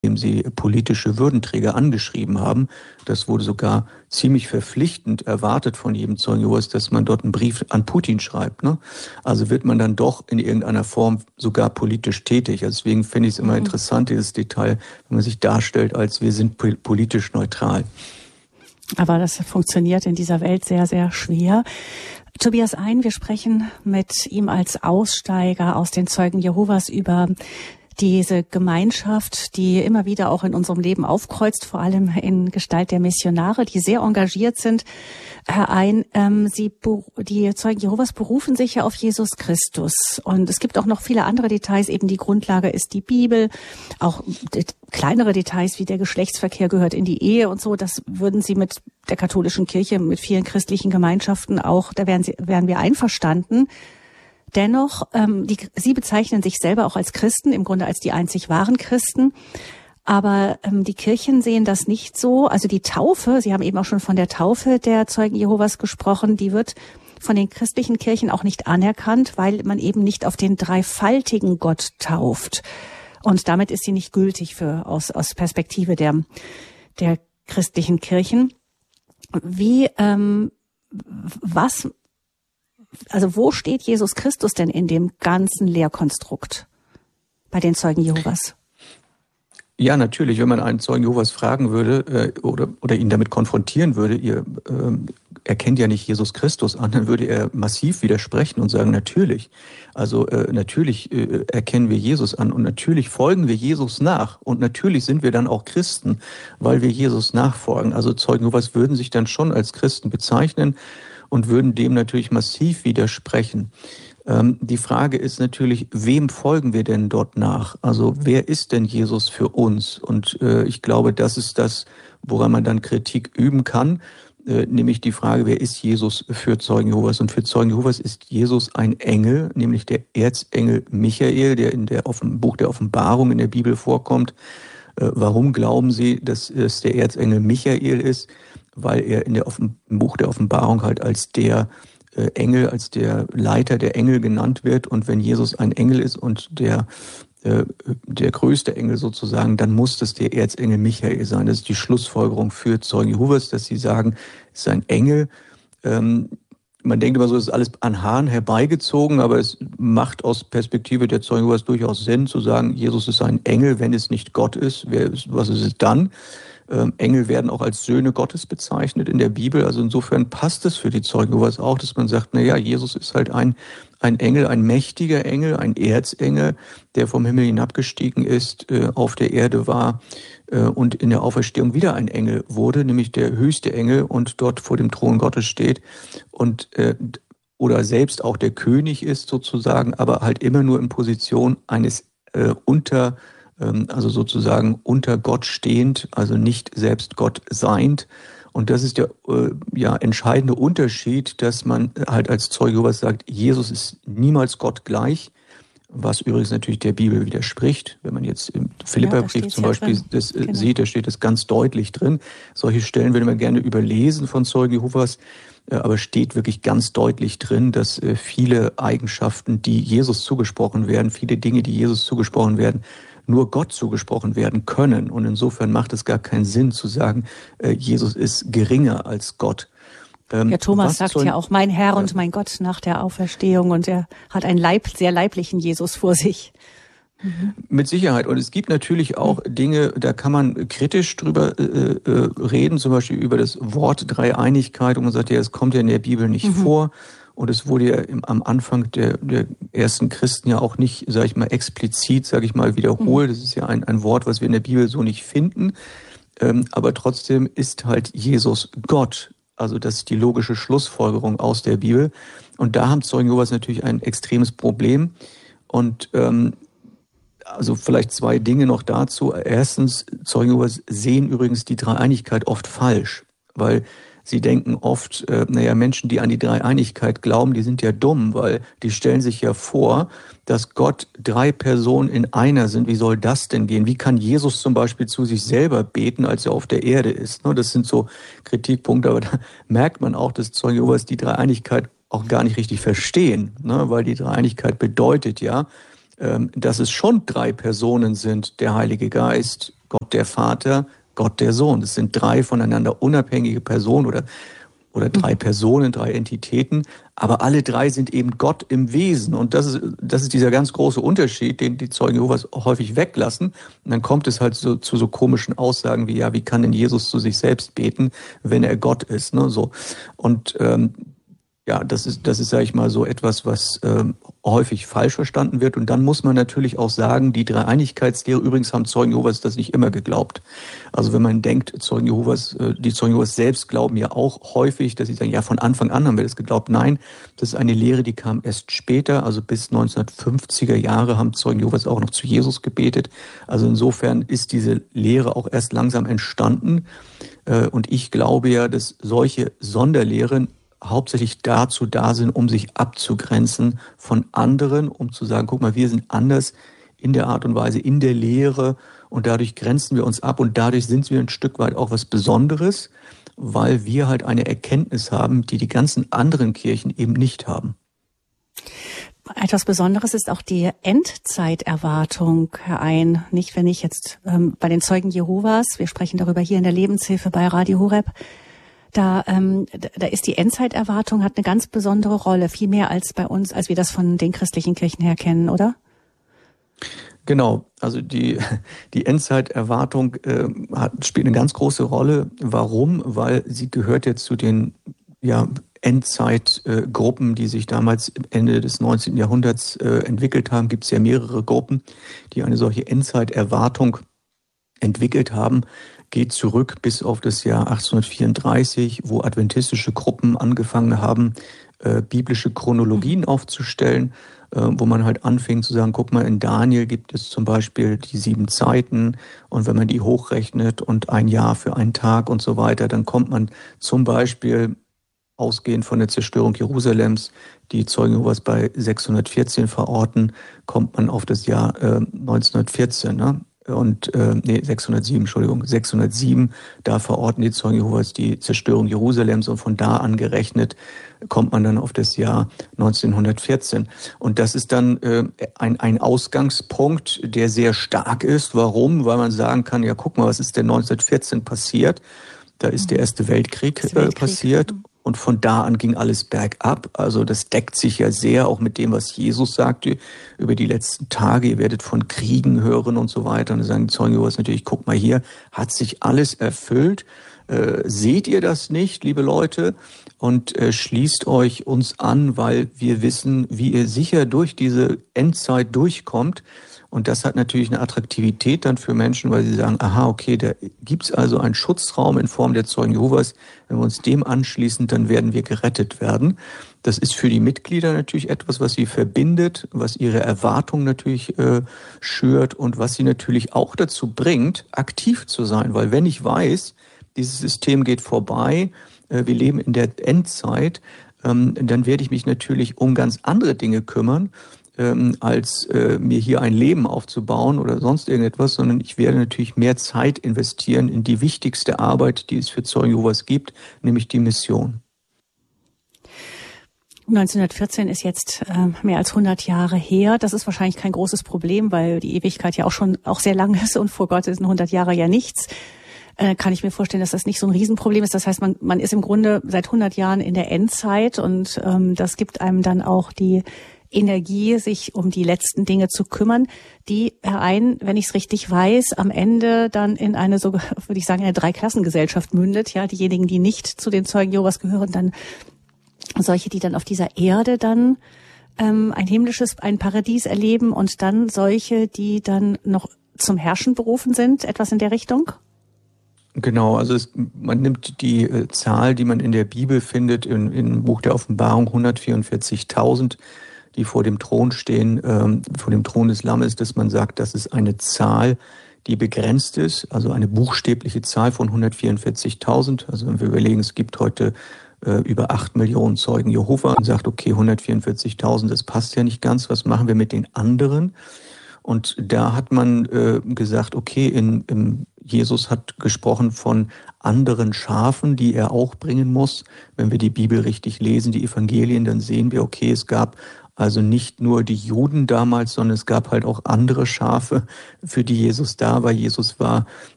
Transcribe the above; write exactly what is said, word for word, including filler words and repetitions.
indem sie politische Würdenträger angeschrieben haben. Das wurde sogar ziemlich verpflichtend erwartet von jedem Zeugen Jehovas, dass man dort einen Brief an Putin schreibt. Ne? Also wird man dann doch in irgendeiner Form sogar politisch tätig. Also deswegen finde ich es immer mhm. interessant, dieses Detail, wenn man sich darstellt, als wir sind politisch neutral. Aber das funktioniert in dieser Welt sehr, sehr schwer. Tobias Ein, wir sprechen mit ihm als Aussteiger aus den Zeugen Jehovas über diese Gemeinschaft, die immer wieder auch in unserem Leben aufkreuzt, vor allem in Gestalt der Missionare, die sehr engagiert sind. Herr Ein, ähm, Sie, die Zeugen Jehovas berufen sich ja auf Jesus Christus. Und es gibt auch noch viele andere Details. Eben die Grundlage ist die Bibel. Auch kleinere Details wie der Geschlechtsverkehr gehört in die Ehe und so. Das würden Sie mit der katholischen Kirche, mit vielen christlichen Gemeinschaften auch, da wären Sie, wären wir einverstanden. Dennoch, ähm, die, Sie bezeichnen sich selber auch als Christen, im Grunde als die einzig wahren Christen. Aber ähm, die Kirchen sehen das nicht so. Also die Taufe, Sie haben eben auch schon von der Taufe der Zeugen Jehovas gesprochen, die wird von den christlichen Kirchen auch nicht anerkannt, weil man eben nicht auf den dreifaltigen Gott tauft. Und damit ist sie nicht gültig für aus, aus Perspektive der, der christlichen Kirchen. Wie, ähm, was... Also wo steht Jesus Christus denn in dem ganzen Lehrkonstrukt bei den Zeugen Jehovas? Ja, natürlich, wenn man einen Zeugen Jehovas fragen würde äh, oder, oder ihn damit konfrontieren würde, ihr äh, erkennt ja nicht Jesus Christus an, dann würde er massiv widersprechen und sagen, natürlich, also äh, natürlich äh, erkennen wir Jesus an und natürlich folgen wir Jesus nach und natürlich sind wir dann auch Christen, weil wir Jesus nachfolgen. Also Zeugen Jehovas würden sich dann schon als Christen bezeichnen und würden dem natürlich massiv widersprechen. Ähm, die Frage ist natürlich, wem folgen wir denn dort nach? Also wer ist denn Jesus für uns? Und äh, ich glaube, das ist das, woran man dann Kritik üben kann, äh, nämlich die Frage, wer ist Jesus für Zeugen Jehovas? Und für Zeugen Jehovas ist Jesus ein Engel, nämlich der Erzengel Michael, der in der Offen- Buch der Offenbarung in der Bibel vorkommt. Äh, warum glauben Sie, dass es der Erzengel Michael ist? Weil er in der Offen- im Buch der Offenbarung halt als der äh, Engel, als der Leiter der Engel genannt wird. Und wenn Jesus ein Engel ist und der äh, der größte Engel sozusagen, dann muss das der Erzengel Michael sein. Das ist die Schlussfolgerung für Zeugen Jehovas, dass sie sagen, es ist ein Engel. Ähm, man denkt immer so, es ist alles an Haaren herbeigezogen, aber es macht aus Perspektive der Zeugen Jehovas durchaus Sinn zu sagen, Jesus ist ein Engel, wenn es nicht Gott ist. Wer ist, was ist es dann? Ähm, Engel werden auch als Söhne Gottes bezeichnet in der Bibel. Also insofern passt es für die Zeugen Jehovas auch, dass man sagt, na ja, Jesus ist halt ein, ein Engel, ein mächtiger Engel, ein Erzengel, der vom Himmel hinabgestiegen ist, äh, auf der Erde war äh, und in der Auferstehung wieder ein Engel wurde, nämlich der höchste Engel und dort vor dem Thron Gottes steht und äh, oder selbst auch der König ist sozusagen, aber halt immer nur in Position eines äh, unter also sozusagen unter Gott stehend, also nicht selbst Gott seiend. Und das ist der äh, ja, entscheidende Unterschied, dass man halt als Zeuge Jehovas sagt, Jesus ist niemals Gott gleich, was übrigens natürlich der Bibel widerspricht. Wenn man jetzt im Philipperbrief ja, zum Beispiel ja das genau. sieht, da steht das ganz deutlich drin. Solche Stellen würde man gerne überlesen von Zeugen Jehovas, aber steht wirklich ganz deutlich drin, dass viele Eigenschaften, die Jesus zugesprochen werden, viele Dinge, die Jesus zugesprochen werden, nur Gott zugesprochen werden können. Und insofern macht es gar keinen Sinn zu sagen, Jesus ist geringer als Gott. Ja, Thomas sagt ja auch, mein Herr und mein Gott nach der Auferstehung. Und er hat einen Leib, sehr leiblichen Jesus vor sich. Mhm. Mit Sicherheit. Und es gibt natürlich auch mhm. Dinge, da kann man kritisch drüber äh, reden, zum Beispiel über das Wort Dreieinigkeit. Und man sagt ja, es kommt ja in der Bibel nicht mhm. vor. Und es wurde ja im, am Anfang der, der ersten Christen ja auch nicht, sage ich mal, explizit, sage ich mal, wiederholt. Das ist ja ein, ein Wort, was wir in der Bibel so nicht finden. Ähm, aber trotzdem ist halt Jesus Gott. Also das ist die logische Schlussfolgerung aus der Bibel. Und da haben Zeugen Jehovas natürlich ein extremes Problem. Und ähm, also vielleicht zwei Dinge noch dazu. Erstens, Zeugen Jehovas sehen übrigens die Dreieinigkeit oft falsch, weil sie denken oft, äh, naja, Menschen, die an die Dreieinigkeit glauben, die sind ja dumm, weil die stellen sich ja vor, dass Gott drei Personen in einer sind. Wie soll das denn gehen? Wie kann Jesus zum Beispiel zu sich selber beten, als er auf der Erde ist? Das sind so Kritikpunkte, aber da merkt man auch, dass Zeugen Jehovas die Dreieinigkeit auch gar nicht richtig verstehen, weil die Dreieinigkeit bedeutet ja, dass es schon drei Personen sind, der Heilige Geist, Gott der Vater, Gott der Sohn. Das sind drei voneinander unabhängige Personen oder oder drei Personen, drei Entitäten, aber alle drei sind eben Gott im Wesen. Und das ist, das ist dieser ganz große Unterschied, den die Zeugen Jehovas häufig weglassen. Und dann kommt es halt so zu so komischen Aussagen wie, ja, wie kann denn Jesus zu sich selbst beten, wenn er Gott ist, ne, so. Und, ähm, ja, das ist, das ist, sage ich mal, so etwas, was ähm, häufig falsch verstanden wird. Und dann muss man natürlich auch sagen, die Dreieinigkeitslehre, übrigens haben Zeugen Jehovas das nicht immer geglaubt. Also wenn man denkt, Zeugen Jehovas, äh, die Zeugen Jehovas selbst glauben ja auch häufig, dass sie sagen, ja, von Anfang an haben wir das geglaubt. Nein, das ist eine Lehre, die kam erst später, also bis neunzehnhundertfünfziger Jahre haben Zeugen Jehovas auch noch zu Jesus gebetet. Also insofern ist diese Lehre auch erst langsam entstanden. Äh, und ich glaube ja, dass solche Sonderlehren hauptsächlich dazu da sind, um sich abzugrenzen von anderen, um zu sagen, guck mal, wir sind anders in der Art und Weise, in der Lehre und dadurch grenzen wir uns ab und dadurch sind wir ein Stück weit auch was Besonderes, weil wir halt eine Erkenntnis haben, die die ganzen anderen Kirchen eben nicht haben. Etwas Besonderes ist auch die Endzeiterwartung, Herr Ein. Nicht, wenn ich jetzt ähm, bei den Zeugen Jehovas, wir sprechen darüber hier in der Lebenshilfe bei Radio Horeb, Da, ähm, da ist die Endzeiterwartung, hat eine ganz besondere Rolle, viel mehr als bei uns, als wir das von den christlichen Kirchen her kennen, oder? Genau, also die, die Endzeiterwartung äh, hat, spielt eine ganz große Rolle. Warum? Weil sie gehört jetzt zu den ja, Endzeitgruppen, äh, die sich damals Ende des neunzehnten Jahrhunderts äh, entwickelt haben. Gibt es ja mehrere Gruppen, die eine solche Endzeiterwartung entwickelt haben. Geht zurück bis auf das Jahr achtzehnhundertvierunddreißig, wo adventistische Gruppen angefangen haben, äh, biblische Chronologien aufzustellen, äh, wo man halt anfing zu sagen, guck mal, in Daniel gibt es zum Beispiel die sieben Zeiten und wenn man die hochrechnet und ein Jahr für einen Tag und so weiter, dann kommt man zum Beispiel ausgehend von der Zerstörung Jerusalems, die Zeugen Jehovas bei sechshundertvierzehn verorten, kommt man auf das Jahr äh, neunzehnhundertvierzehn, ne? Und, äh, nee, sechshundertsieben, Entschuldigung, sechshundertsieben, da verorten die Zeugen Jehovas die Zerstörung Jerusalems und von da an gerechnet kommt man dann auf das Jahr neunzehnhundertvierzehn. Und das ist dann äh, ein, ein Ausgangspunkt, der sehr stark ist. Warum? Weil man sagen kann, ja, guck mal, was ist denn neunzehnhundertvierzehn passiert? Da ist der Erste Weltkrieg, äh, Weltkrieg. passiert. Und von da an ging alles bergab. Also das deckt sich ja sehr auch mit dem, was Jesus sagte über die letzten Tage. Ihr werdet von Kriegen hören und so weiter. Und da sagen die Zeugen Jehovas natürlich, guck mal hier, hat sich alles erfüllt. Äh, seht ihr das nicht, liebe Leute? Und äh, schließt euch uns an, weil wir wissen, wie ihr sicher durch diese Endzeit durchkommt. Und das hat natürlich eine Attraktivität dann für Menschen, weil sie sagen, aha, okay, da gibt's also einen Schutzraum in Form der Zeugen Jehovas. Wenn wir uns dem anschließen, dann werden wir gerettet werden. Das ist für die Mitglieder natürlich etwas, was sie verbindet, was ihre Erwartungen natürlich äh, schürt und was sie natürlich auch dazu bringt, aktiv zu sein. Weil wenn ich weiß, dieses System geht vorbei, äh, wir leben in der Endzeit, ähm, dann werde ich mich natürlich um ganz andere Dinge kümmern, Ähm, als äh, mir hier ein Leben aufzubauen oder sonst irgendetwas, sondern ich werde natürlich mehr Zeit investieren in die wichtigste Arbeit, die es für Zeugen Jehovas gibt, nämlich die Mission. neunzehnhundertvierzehn ist jetzt äh, mehr als hundert Jahre her. Das ist wahrscheinlich kein großes Problem, weil die Ewigkeit ja auch schon auch sehr lang ist und vor Gott sind hundert Jahre ja nichts. Äh, kann ich mir vorstellen, dass das nicht so ein Riesenproblem ist. Das heißt, man, man ist im Grunde seit hundert Jahren in der Endzeit und ähm, das gibt einem dann auch die Energie, sich um die letzten Dinge zu kümmern, die, Herr Ein, wenn ich es richtig weiß, am Ende dann in eine, so würde ich sagen, eine Dreiklassengesellschaft mündet. Ja, diejenigen, die nicht zu den Zeugen Jehovas gehören, dann solche, die dann auf dieser Erde dann ähm, ein himmlisches, ein Paradies erleben und dann solche, die dann noch zum Herrschen berufen sind, etwas in der Richtung? Genau, also es, man nimmt die äh, Zahl, die man in der Bibel findet, in, im Buch der Offenbarung, hundertvierundvierzigtausend, die vor dem Thron stehen, ähm, vor dem Thron des Lammes, dass man sagt, das ist eine Zahl, die begrenzt ist, also eine buchstäbliche Zahl von hundertvierundvierzigtausend. Also wenn wir überlegen, es gibt heute äh, über acht Millionen Zeugen Jehova und sagt, okay, hundertvierundvierzigtausend, das passt ja nicht ganz, was machen wir mit den anderen? Und da hat man äh, gesagt, okay, in, in Jesus hat gesprochen von anderen Schafen, die er auch bringen muss. Wenn wir die Bibel richtig lesen, die Evangelien, dann sehen wir, okay, es gab Also nicht nur die Juden damals, sondern es gab halt auch andere Schafe, für die Jesus da war. Jesus war